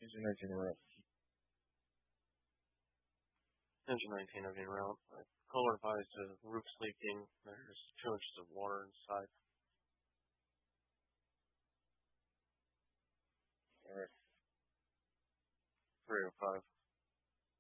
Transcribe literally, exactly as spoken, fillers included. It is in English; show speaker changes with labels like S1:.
S1: Engine nineteen route.
S2: Engine nineteen of your route. Caller advised the roof's leaking. There's two inches of water inside.
S1: Alright.
S2: three oh five.